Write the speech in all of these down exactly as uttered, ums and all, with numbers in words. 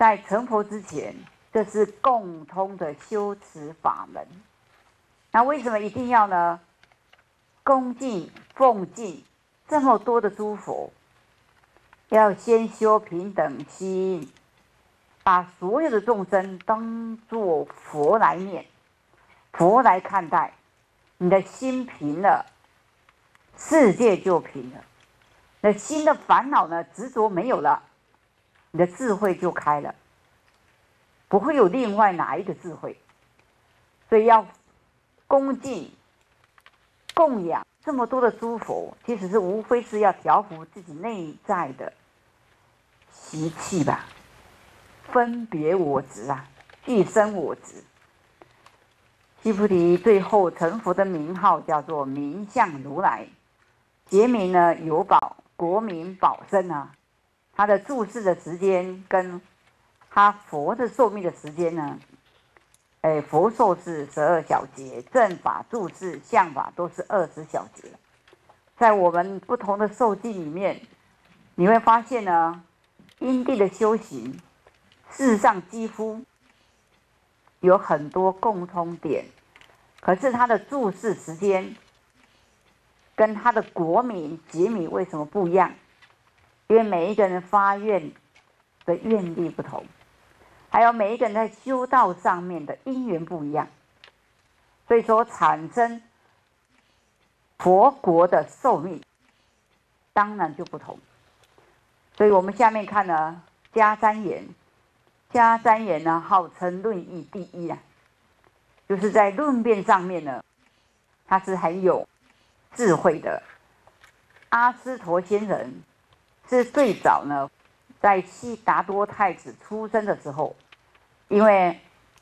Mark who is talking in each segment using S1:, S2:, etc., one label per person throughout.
S1: 在成佛之前，这是共通的修持法门。那为什么一定要呢？恭敬奉敬这么多的诸佛，要先修平等心，把所有的众生当作佛来念，佛来看待。你的心平了，世界就平了。那心的烦恼呢，执着没有了，你的智慧就开了，不会有另外哪一个智慧。所以要恭敬供养这么多的诸佛，其实是无非是要调伏自己内在的习气吧，分别我执啊，俱生我执。须菩提最后成佛的名号叫做名相如来，别名呢有宝，国名宝生啊。他的住世的时间跟他佛的寿命的时间呢，哎，佛寿是十二小节，正法、住世、相法都是二十小节。在我们不同的受记里面，你会发现呢，因地的修行，事实上几乎有很多共通点，可是他的住世时间跟他的国名、节名为什么不一样？因为每一个人发愿的愿力不同，还有每一个人在修道上面的因缘不一样，所以说产生佛国的寿命当然就不同。所以我们下面看呢，迦旃延，迦旃延呢号称论义第一啊，就是在论辩上面呢，他是很有智慧的。阿斯陀仙人是最早呢，在悉达多太子出生的时候，因为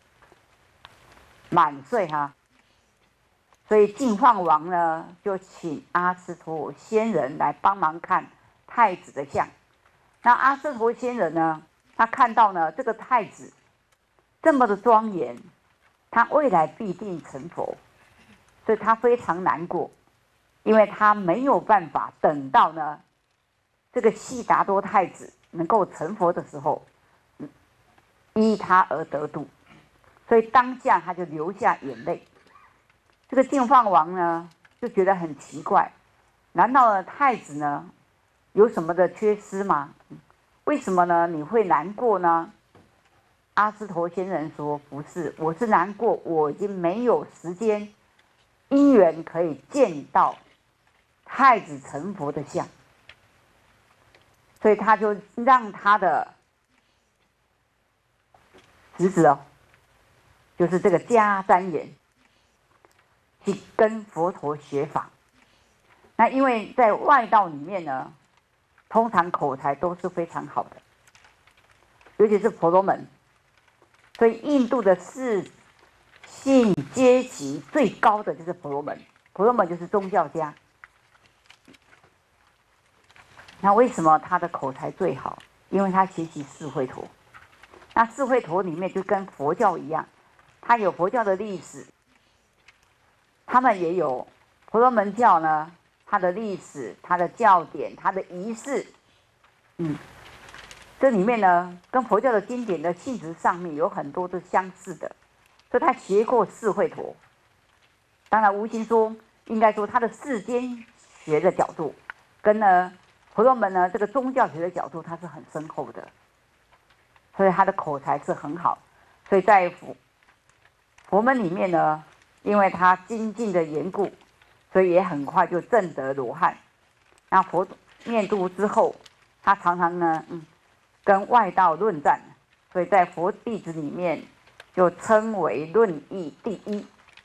S1: 满岁哈，所以净饭王呢就请阿斯陀仙人来帮忙看太子的相。那阿斯陀仙人呢，他看到呢这个太子这么的庄严，他未来必定成佛，所以他非常难过，因为他没有办法等到呢这个悉达多太子能够成佛的时候，依他而得度，所以当下他就流下眼泪。这个净饭王呢就觉得很奇怪，难道呢太子呢有什么的缺失吗？为什么呢你会难过呢？阿斯陀仙人说，不是，我是难过，我已经没有时间因缘可以见到太子成佛的相，所以他就让他的侄子哦，就是这个迦旃延去跟佛陀学法。那因为在外道里面呢，通常口才都是非常好的，尤其是婆罗门，所以印度的世信阶级最高的就是婆罗门，婆罗门就是宗教家。那为什么他的口才最好？因为他学习四吠陀。那四吠陀里面就跟佛教一样，它有佛教的历史，他们也有婆罗门教呢，它的历史、它的教典、它的仪式，嗯，这里面呢跟佛教的经典的性质上面有很多的相似的，所以他学过四吠陀。当然无形说，应该说他的世间学的角度跟呢婆罗门呢这个宗教学的角度，它是很深厚的，所以他的口才是很好。所以在佛佛门里面呢，因为他精进的缘故，所以也很快就证得罗汉。那佛灭度之后，他常常呢，嗯，跟外道论战，所以在佛弟子里面就称为论义第一。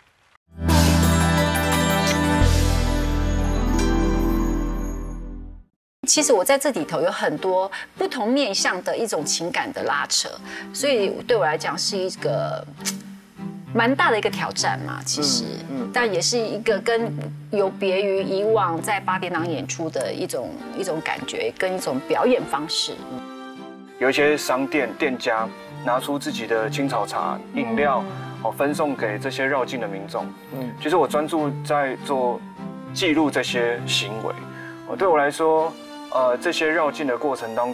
S2: 其实我在这里头有很多不同面向的一种情感的拉扯，所以对我来讲是一个蛮大的一个挑战嘛。其实，嗯嗯、但也是一个跟有别于以往在八点档演出的一种一种感觉跟一种表演方式。
S3: 有一些商店店家拿出自己的青草茶饮料，哦，分送给这些绕境的民众。嗯，其实我专注在做记录这些行为。哦，对我来说。呃，这些绕境的过程当中。